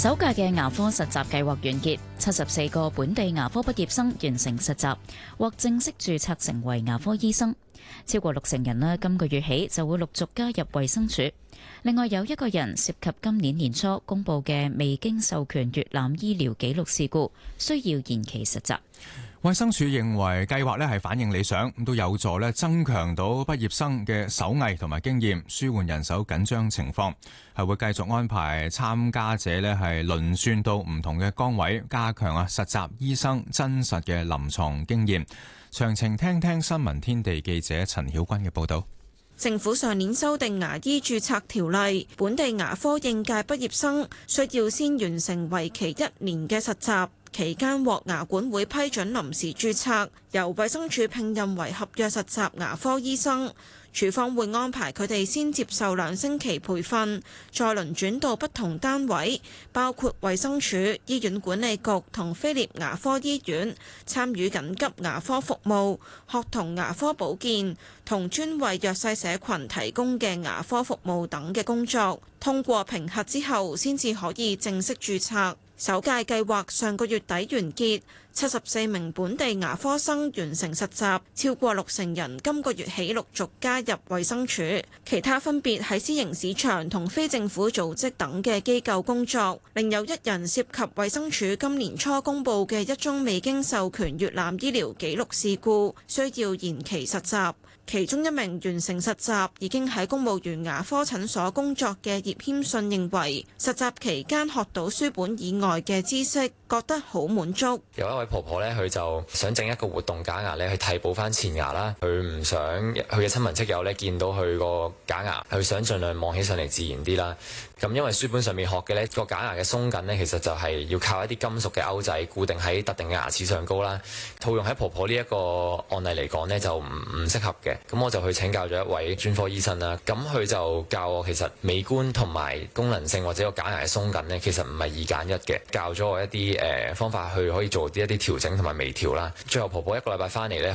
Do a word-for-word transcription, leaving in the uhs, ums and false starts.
首屆嘅牙科實習計劃完結，七十四個本地牙科畢業生完成實習，獲正式註冊成為牙科醫生。超過六成人呢，今個月起就會陸續加入衛生署。另外有一個人涉及今年年初公佈嘅未經授權閱覽醫療記錄事故，需要延期實習。 衛生署認為計劃咧係反應理想，咁都有助咧增強到畢業生嘅手藝同埋經驗，舒緩人手緊張情況，係會繼續安排參加者咧係輪轉到唔同嘅崗位，加強啊實習醫生真實嘅臨床經驗。詳情聽聽新聞天地記者陳曉君嘅報道。 政府上年修訂牙醫註冊條例，本地牙科應屆畢業生需要先完成為期一年嘅實習，期間獲牙管會批准臨時註冊，由衛生署聘任為合約實習牙科醫生。署方會安排佢哋先接受兩星期培訓，再輪轉到不同單位，包括衛生署、醫院管理局同菲臘牙科醫院，參與緊急牙科服務、學童牙科保健同專為弱勢社群提供嘅牙科服務等嘅工作。通過評核之後，先至可以正式註冊。首屆計劃上個月底完結，七十四名本地牙科生完成實習，超過六成人今個月起陸續加入衛生署，其他分別喺私營市場同非政府組織等嘅機構工作。另有一人涉及衛生署今年初公佈嘅一宗未經授權閱覽醫療記錄事故，需要延期實習。其中一名完成實習已經喺公務員牙科診所工作嘅葉謙信認為，實習期間學到書本以外嘅知識，覺得好滿足。 有一位婆婆咧，佢就想整一個活動假牙咧，去替補翻前牙啦。佢唔想佢嘅親朋戚友咧見到佢個假牙，佢想盡量望起上嚟自然啲啦。咁因為書本上面學嘅呢個假牙嘅鬆緊呢，其實就係要靠一啲金屬嘅鈎仔固定喺特定嘅牙齒上高啦。套用喺婆婆呢一個案例嚟講呢，就唔唔適合嘅。咁我就去請教咗一位專科醫生啦。咁佢就教我其實美觀同埋功能性或者個假牙嘅鬆緊呢，其實唔係二揀一嘅。教咗我一啲誒、呃、方法去可以做啲一啲調整同埋微調啦。最後婆婆一個禮拜翻嚟呢。